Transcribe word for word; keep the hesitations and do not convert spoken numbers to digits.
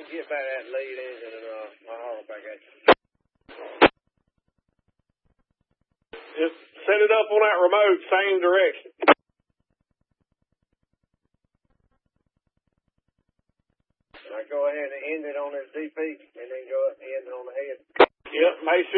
get back that lead engine and uh, I'll haul back at you. Just set it up on that remote, same direction. And I go ahead and end it on this D P and then go up and end it on the head. Yep, make sure